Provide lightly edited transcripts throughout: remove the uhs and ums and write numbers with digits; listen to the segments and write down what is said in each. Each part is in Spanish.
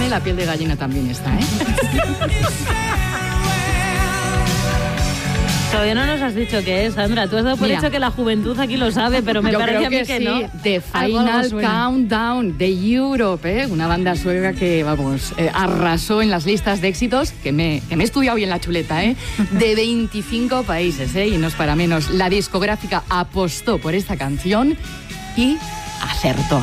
la piel de gallina también está, ¿eh? Todavía no nos has dicho qué es, Sandra. Tú has dado por hecho que la juventud aquí lo sabe, pero me parece a mí que no. The Final Countdown de Europe, una banda sueca que, arrasó en las listas de éxitos, que me he estudiado bien la chuleta, de 25 países, y no es para menos. La discográfica apostó por esta canción y acertó.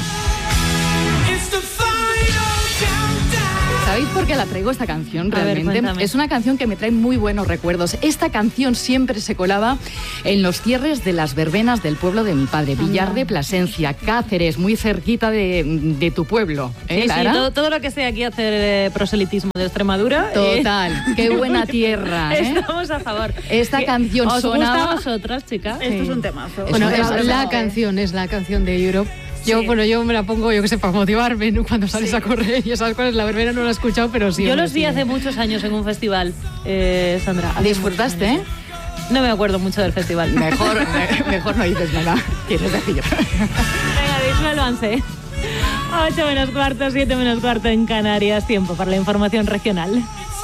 ¿Sabéis por qué la traigo esta canción realmente? A ver, es una canción que me trae muy buenos recuerdos. Esta canción siempre se colaba en los cierres de las verbenas del pueblo de mi padre, Villar de Plasencia, Cáceres, muy cerquita de tu pueblo. Sí, todo lo que sea aquí hacer proselitismo de Extremadura. Total, qué buena tierra. Estamos a favor. Esta canción ¿Os sonaba... gusta a vosotras, chicas? Esto es un temazo. Bueno, es la canción de Europe. Yo me la pongo, para motivarme, ¿no? Cuando sales a correr y esas cosas. La verbena no la he escuchado, pero sí. Yo los vi hace muchos años en un festival, Sandra. ¿Disfrutaste? No me acuerdo mucho del festival. Mejor no dices nada, quieres decir. Venga, disuélvanse. 8 menos cuarto, 7 menos cuarto en Canarias. Tiempo para la información regional.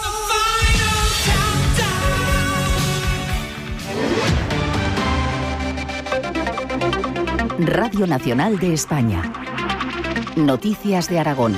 Radio Nacional de España. Noticias de Aragón.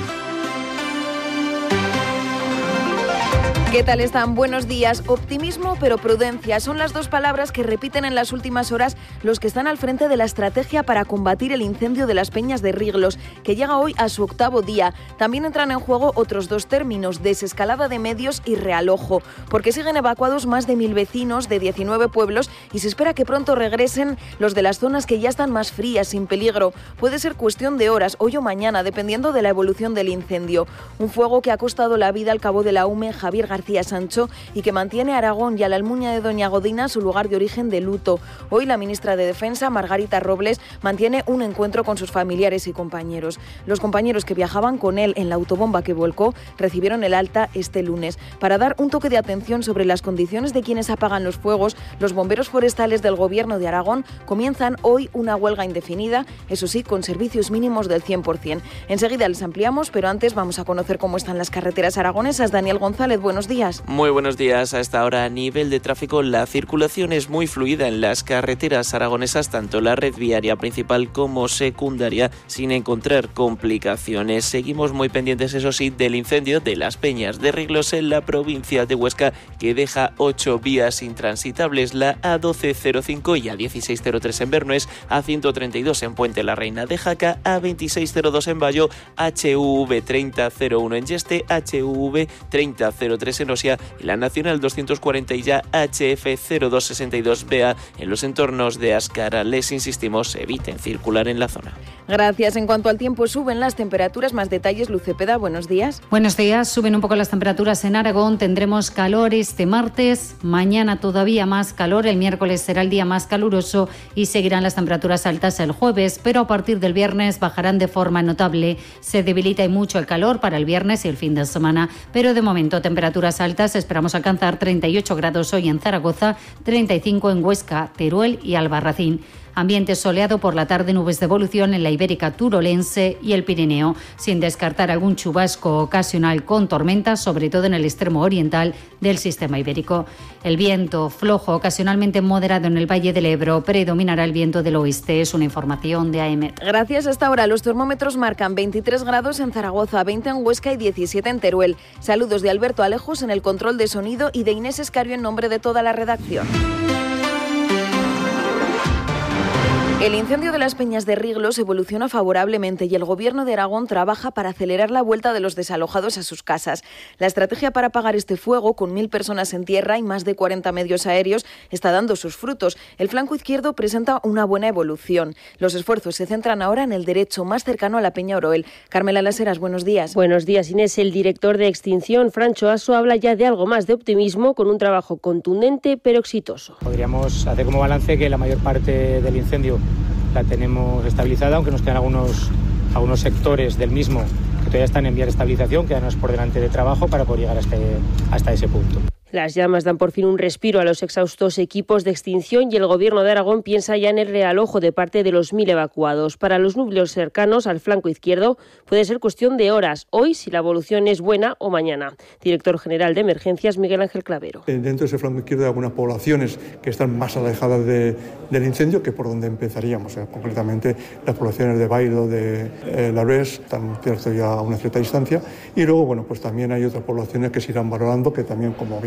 ¿Qué tal están? Buenos días. Optimismo pero prudencia son las dos palabras que repiten en las últimas horas los que están al frente de la estrategia para combatir el incendio de las Peñas de Riglos, que llega hoy a su 8º día. También entran en juego otros dos términos, desescalada de medios y realojo, porque siguen evacuados más de 1.000 vecinos de 19 pueblos y se espera que pronto regresen los de las zonas que ya están más frías, sin peligro. Puede ser cuestión de horas, hoy o mañana, dependiendo de la evolución del incendio. Un fuego que ha costado la vida al cabo de la UME Javier García Sancho y que mantiene a Aragón y a la Almuña de Doña Godina su lugar de origen de luto. Hoy la ministra de Defensa, Margarita Robles, mantiene un encuentro con sus familiares y compañeros. Los compañeros que viajaban con él en la autobomba que volcó recibieron el alta este lunes. Para dar un toque de atención sobre las condiciones de quienes apagan los fuegos, los bomberos forestales del Gobierno de Aragón comienzan hoy una huelga indefinida, eso sí, con servicios mínimos del 100%. Enseguida les ampliamos, pero antes vamos a conocer cómo están las carreteras aragonesas. Daniel González, buenos días. Muy buenos días. A esta hora, a nivel de tráfico, la circulación es muy fluida en las carreteras aragonesas, tanto la red viaria principal como secundaria, sin encontrar complicaciones. Seguimos muy pendientes, eso sí, del incendio de las Peñas de Riglos en la provincia de Huesca, que deja 8 vías intransitables, la A1205 y A1603 en Bernués, A132 en Puente la Reina de Jaca, A2602 en Bayo, HUV 3001 en Yeste, HUV 3003 en Osia y la Nacional 240 y ya HF 0262BA en los entornos de Ascara. Les insistimos, eviten circular en la zona. Gracias. En cuanto al tiempo, suben las temperaturas. Más detalles, Luz Cepeda, buenos días. Buenos días. Suben un poco las temperaturas en Aragón. Tendremos calor este martes, mañana todavía más calor, el miércoles será el día más caluroso y seguirán las temperaturas altas el jueves, pero a partir del viernes bajarán de forma notable. Se debilita y mucho el calor para el viernes y el fin de semana, pero de momento temperaturas altas. Esperamos alcanzar 38 grados hoy en Zaragoza, 35 en Huesca, Teruel y Albarracín. Ambiente soleado por la tarde, nubes de evolución en la Ibérica Turolense y el Pirineo, sin descartar algún chubasco ocasional con tormentas, sobre todo en el extremo oriental del sistema ibérico. El viento flojo, ocasionalmente moderado en el Valle del Ebro, predominará el viento del oeste. Es una información de AEMET. Gracias. Hasta ahora los termómetros marcan 23 grados en Zaragoza, 20 en Huesca y 17 en Teruel. Saludos de Alberto Alejos en el control de sonido y de Inés Escario en nombre de toda la redacción. El incendio de las Peñas de Riglos evoluciona favorablemente y el Gobierno de Aragón trabaja para acelerar la vuelta de los desalojados a sus casas. La estrategia para apagar este fuego, con 1.000 personas en tierra y más de 40 medios aéreos, está dando sus frutos. El flanco izquierdo presenta una buena evolución. Los esfuerzos se centran ahora en el derecho más cercano a la Peña Oroel. Carmela Las Heras, buenos días. Buenos días, Inés. El director de Extinción, Francho Aso, habla ya de algo más de optimismo, con un trabajo contundente pero exitoso. Podríamos hacer como balance que la mayor parte del incendio la tenemos estabilizada, aunque nos quedan algunos sectores del mismo que todavía están en vía de estabilización, quedan por delante de trabajo para poder llegar hasta ese punto. Las llamas dan por fin un respiro a los exhaustos equipos de extinción y el Gobierno de Aragón piensa ya en el realojo de parte de los 1.000 evacuados. Para los núcleos cercanos al flanco izquierdo puede ser cuestión de horas, hoy si la evolución es buena o mañana. Director General de Emergencias, Miguel Ángel Clavero. Dentro de ese flanco izquierdo hay algunas poblaciones que están más alejadas del incendio que por donde empezaríamos. Concretamente las poblaciones de Bailo, de Larés, están ya a una cierta distancia. Y luego, pues también hay otras poblaciones que se irán valorando, que también como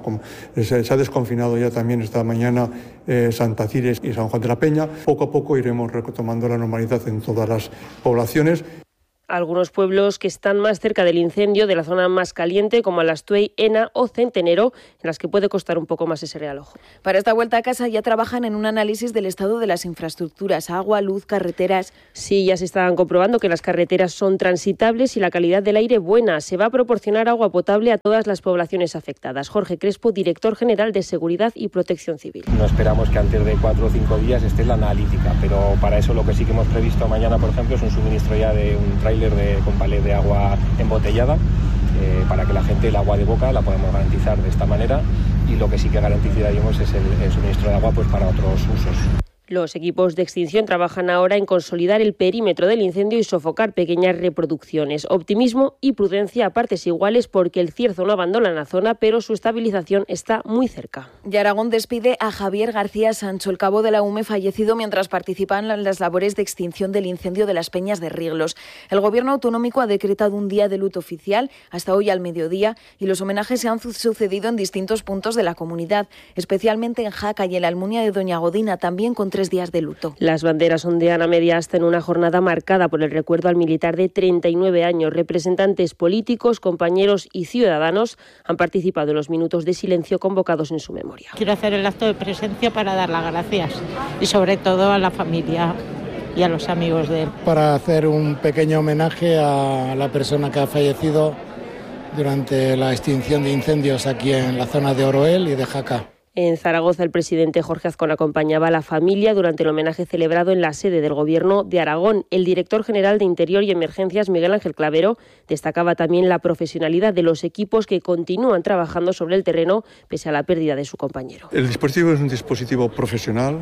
se ha desconfinado ya también esta mañana Santa Cires y San Juan de la Peña. Poco a poco iremos retomando la normalidad en todas las poblaciones. Algunos pueblos que están más cerca del incendio, de la zona más caliente, como Alastuey, Ena o Centenero, en las que puede costar un poco más ese realojo. Para esta vuelta a casa ya trabajan en un análisis del estado de las infraestructuras, agua, luz, carreteras. Sí, ya se están comprobando que las carreteras son transitables y la calidad del aire buena. Se va a proporcionar agua potable a todas las poblaciones afectadas. Jorge Crespo, director general de Seguridad y Protección Civil. No esperamos que antes de 4 o 5 días esté la analítica, pero para eso lo que sí que hemos previsto mañana, por ejemplo, es un suministro ya de un tráiler con palé de agua embotellada para que la gente el agua de boca la podamos garantizar de esta manera, y lo que sí que garantizaríamos es el suministro de agua para otros usos. Los equipos de extinción trabajan ahora en consolidar el perímetro del incendio y sofocar pequeñas reproducciones. Optimismo y prudencia a partes iguales porque el cierzo no abandona la zona, pero su estabilización está muy cerca. Y Aragón despide a Javier García Sancho, el cabo de la UME, fallecido mientras participaban en las labores de extinción del incendio de las Peñas de Riglos. El Gobierno autonómico ha decretado un día de luto oficial hasta hoy al mediodía y los homenajes se han sucedido en distintos puntos de la comunidad, especialmente en Jaca y en la Almunia de Doña Godina, también con 3 días de luto. Las banderas ondean a media asta en una jornada marcada por el recuerdo al militar de 39 años. Representantes políticos, compañeros y ciudadanos han participado en los minutos de silencio convocados en su memoria. Quiero hacer el acto de presencia para dar las gracias y sobre todo a la familia y a los amigos de él. Para hacer un pequeño homenaje a la persona que ha fallecido durante la extinción de incendios aquí en la zona de Oroel y de Jaca. En Zaragoza, el presidente Jorge Azcón acompañaba a la familia durante el homenaje celebrado en la sede del Gobierno de Aragón. El director general de Interior y Emergencias, Miguel Ángel Clavero, destacaba también la profesionalidad de los equipos que continúan trabajando sobre el terreno pese a la pérdida de su compañero. El dispositivo es un dispositivo profesional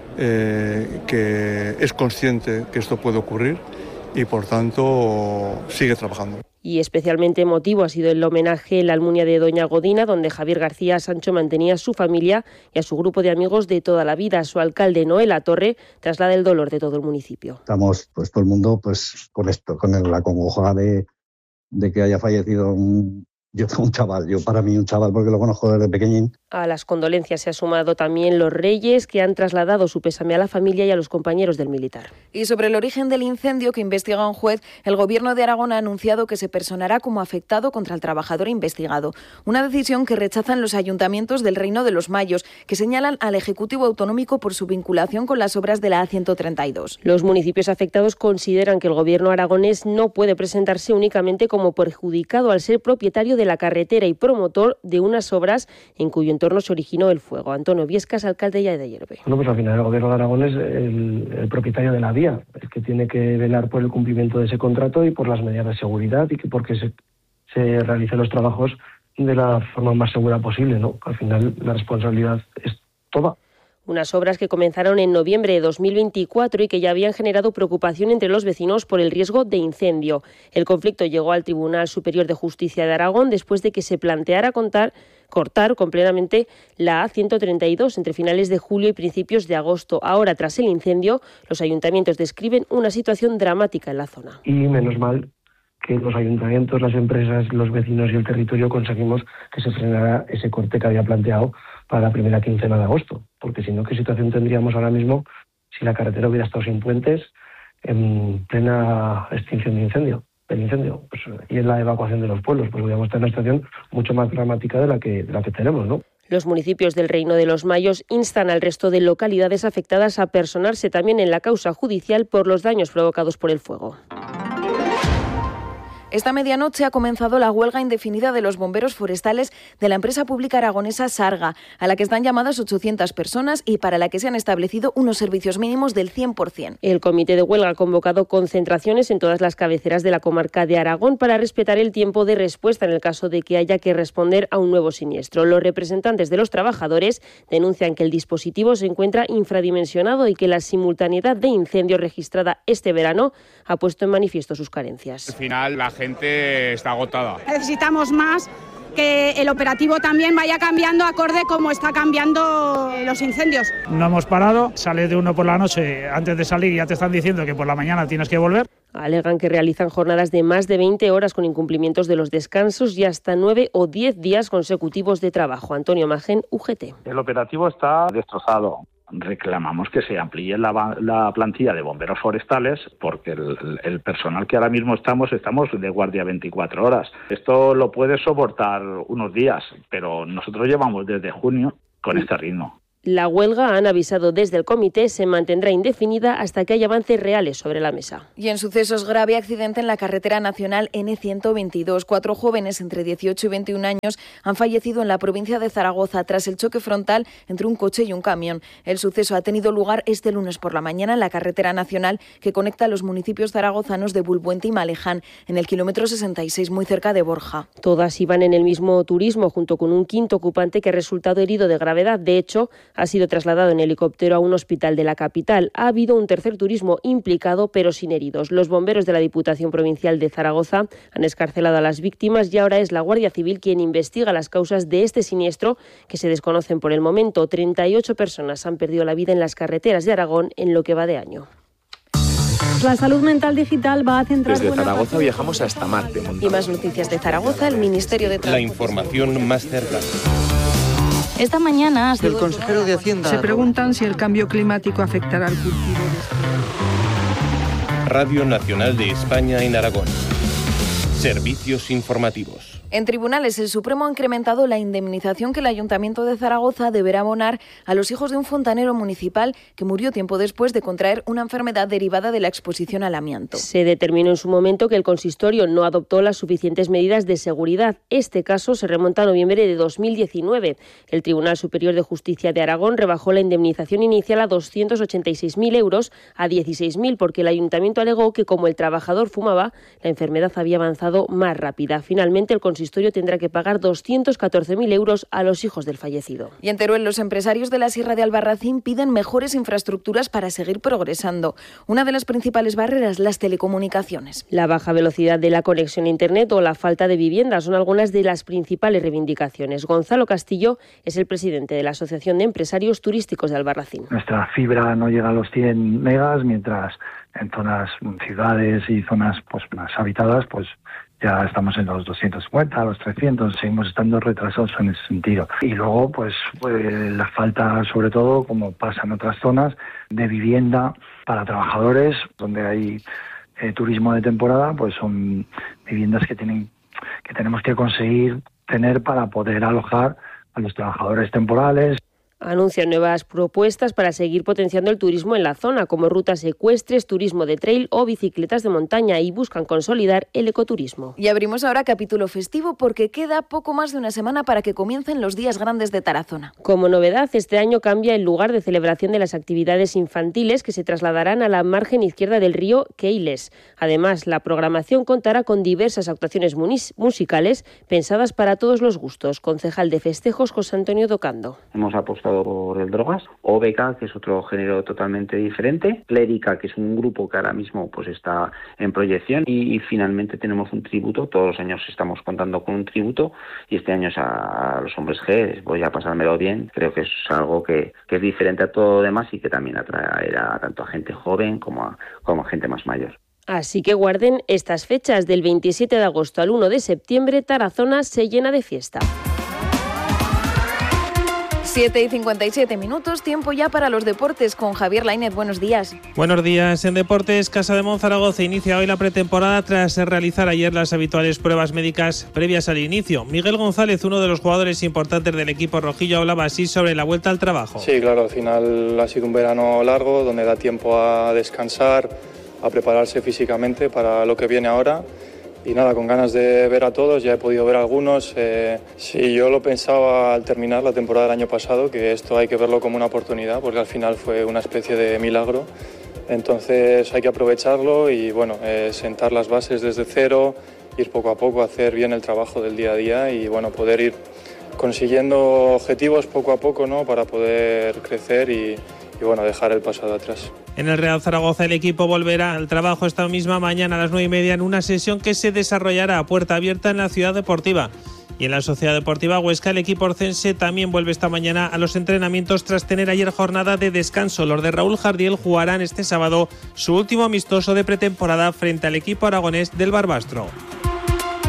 que es consciente que esto puede ocurrir y, por tanto, sigue trabajando. Y especialmente emotivo ha sido el homenaje en la Almunia de Doña Godina, donde Javier García Sancho mantenía a su familia y a su grupo de amigos de toda la vida. Su alcalde, Noel Latorre, traslada el dolor de todo el municipio. Estamos todo el mundo con esto, con la congoja de que haya fallecido un chaval, para mí un chaval porque lo conozco desde pequeñín. A las condolencias se han sumado también los reyes, que han trasladado su pésame a la familia y a los compañeros del militar. Y sobre el origen del incendio que investiga un juez, el Gobierno de Aragón ha anunciado que se personará como afectado contra el trabajador investigado. Una decisión que rechazan los ayuntamientos del Reino de los Mayos, que señalan al Ejecutivo Autonómico por su vinculación con las obras de la A132. Los municipios afectados consideran que el Gobierno aragonés no puede presentarse únicamente como perjudicado al ser propietario de la carretera y promotor de unas obras en cuyo entorno se originó el fuego. Antonio Viescas, alcalde ya de Ayerbe. Bueno, pues al final el Gobierno de Aragón es el propietario de la vía, el que tiene que velar por el cumplimiento de ese contrato y por las medidas de seguridad y que porque se realicen los trabajos de la forma más segura posible, ¿no? Al final la responsabilidad es toda. Unas obras que comenzaron en noviembre de 2024 y que ya habían generado preocupación entre los vecinos por el riesgo de incendio. El conflicto llegó al Tribunal Superior de Justicia de Aragón después de que se planteara cortar completamente la A132 entre finales de julio y principios de agosto. Ahora, tras el incendio, los ayuntamientos describen una situación dramática en la zona. Y menos mal que los ayuntamientos, las empresas, los vecinos y el territorio conseguimos que se frenara ese corte que había planteado para la primera quincena de agosto, porque si no, ¿qué situación tendríamos ahora mismo si la carretera hubiera estado sin puentes en plena extinción del incendio? Pues, y en la evacuación de los pueblos, pues podríamos tener una situación mucho más dramática de la que tenemos, ¿no? Los municipios del Reino de los Mayos instan al resto de localidades afectadas a personarse también en la causa judicial por los daños provocados por el fuego. Esta medianoche ha comenzado la huelga indefinida de los bomberos forestales de la empresa pública aragonesa Sarga, a la que están llamadas 800 personas y para la que se han establecido unos servicios mínimos del 100%. El comité de huelga ha convocado concentraciones en todas las cabeceras de la comarca de Aragón para respetar el tiempo de respuesta en el caso de que haya que responder a un nuevo siniestro. Los representantes de los trabajadores denuncian que el dispositivo se encuentra infradimensionado y que la simultaneidad de incendios registrada este verano ha puesto en manifiesto sus carencias. Al final la gente está agotada. Necesitamos más, que el operativo también vaya cambiando acorde como está cambiando los incendios. No hemos parado, sales de uno por la noche, antes de salir ya te están diciendo que por la mañana tienes que volver. Alegan que realizan jornadas de más de 20 horas con incumplimientos de los descansos y hasta 9 o 10 días consecutivos de trabajo. Antonio Magén, UGT. El operativo está destrozado. Reclamamos que se amplíe la plantilla de bomberos forestales porque el personal que ahora mismo estamos de guardia 24 horas. Esto lo puede soportar unos días, pero nosotros llevamos desde junio con este ritmo. La huelga, han avisado desde el comité, se mantendrá indefinida hasta que haya avances reales sobre la mesa. Y en sucesos, grave accidente en la carretera nacional N122. 4 jóvenes entre 18 y 21 años han fallecido en la provincia de Zaragoza tras el choque frontal entre un coche y un camión. El suceso ha tenido lugar este lunes por la mañana en la carretera nacional que conecta los municipios zaragozanos de Bulbuente y Maleján, en el kilómetro 66, muy cerca de Borja. Todas iban en el mismo turismo, junto con un quinto ocupante que ha resultado herido de gravedad. De hecho, ha sido trasladado en helicóptero a un hospital de la capital. Ha habido un tercer turismo implicado, pero sin heridos. Los bomberos de la Diputación Provincial de Zaragoza han excarcelado a las víctimas y ahora es la Guardia Civil quien investiga las causas de este siniestro, que se desconocen por el momento. 38 personas han perdido la vida en las carreteras de Aragón en lo que va de año. La salud mental digital va a centrar... Desde Zaragoza viajamos hasta Marte. Y más noticias de Zaragoza, el Ministerio de Transporte. La información más cercana. Esta mañana el consejero de Hacienda se preguntan si el cambio climático afectará al cultivo de... Radio Nacional de España en Aragón. Servicios informativos. En tribunales, el Supremo ha incrementado la indemnización que el Ayuntamiento de Zaragoza deberá abonar a los hijos de un fontanero municipal que murió tiempo después de contraer una enfermedad derivada de la exposición al amianto. Se determinó en su momento que el consistorio no adoptó las suficientes medidas de seguridad. Este caso se remonta a noviembre de 2019. El Tribunal Superior de Justicia de Aragón rebajó la indemnización inicial a 286.000 euros a 16.000 porque el Ayuntamiento alegó que como el trabajador fumaba, la enfermedad había avanzado más rápida. Finalmente, el consistorio tendrá que pagar 214.000 euros a los hijos del fallecido. Y en Teruel, los empresarios de la Sierra de Albarracín piden mejores infraestructuras para seguir progresando. Una de las principales barreras, las telecomunicaciones. La baja velocidad de la conexión a Internet o la falta de vivienda son algunas de las principales reivindicaciones. Gonzalo Castillo es el presidente de la Asociación de Empresarios Turísticos de Albarracín. Nuestra fibra no llega a los 100 megas, mientras en zonas, ciudades y zonas más habitadas, ya estamos en los 250, los 300, seguimos estando retrasados en ese sentido. Y luego, la falta, sobre todo, como pasa en otras zonas, de vivienda para trabajadores, donde hay turismo de temporada, son viviendas que tenemos que conseguir tener para poder alojar a los trabajadores temporales. Anuncian nuevas propuestas para seguir potenciando el turismo en la zona, como rutas ecuestres, turismo de trail o bicicletas de montaña, y buscan consolidar el ecoturismo. Y abrimos ahora capítulo festivo porque queda poco más de una semana para que comiencen los días grandes de Tarazona. Como novedad, este año cambia el lugar de celebración de las actividades infantiles, que se trasladarán a la margen izquierda del río Keiles. Además, la programación contará con diversas actuaciones musicales pensadas para todos los gustos. Concejal de festejos, José Antonio Docando. Hemos apostado por el Drogas, OBK, que es otro género totalmente diferente, Clérica, que es un grupo que ahora mismo está en proyección, y finalmente tenemos un tributo. Todos los años estamos contando con un tributo y este año es a los Hombres G. Voy a pasármelo bien, creo que es algo que es diferente a todo lo demás y que también atraerá tanto a gente joven como a gente más mayor. Así que guarden estas fechas. Del 27 de agosto al 1 de septiembre, Tarazona se llena de fiesta. 7:57, tiempo ya para los deportes con Javier Lainez. Buenos días. Buenos días. En Deportes, Casa de Monzaragoza inicia hoy la pretemporada tras realizar ayer las habituales pruebas médicas previas al inicio. Miguel González, uno de los jugadores importantes del equipo rojillo, hablaba así sobre la vuelta al trabajo. Sí, claro, al final ha sido un verano largo donde da tiempo a descansar, a prepararse físicamente para lo que viene ahora. nada, con ganas de ver a todos, ya he podido ver a algunos. Sí, yo lo pensaba al terminar la temporada del año pasado, que esto hay que verlo como una oportunidad, porque al final fue una especie de milagro. Entonces hay que aprovecharlo y bueno, sentar las bases desde cero, ir poco a poco, hacer bien el trabajo del día a día y bueno, poder ir consiguiendo objetivos poco a poco, ¿no? Para poder crecer y bueno, dejar el pasado atrás. En el Real Zaragoza el equipo volverá al trabajo esta misma mañana a las 9:30 en una sesión que se desarrollará a puerta abierta en la Ciudad Deportiva. Y en la Sociedad Deportiva Huesca el equipo orcense también vuelve esta mañana a los entrenamientos tras tener ayer jornada de descanso. Los de Raúl Jardiel jugarán este sábado su último amistoso de pretemporada frente al equipo aragonés del Barbastro.